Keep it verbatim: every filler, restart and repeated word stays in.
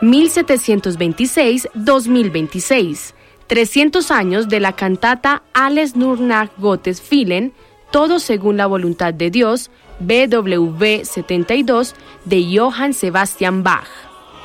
mil setecientos veintiséis a dos mil veintiséis. trescientos años de la cantata Alles nur nach Gottes Willen, todo según la voluntad de Dios, B W V setenta y dos, de Johann Sebastian Bach.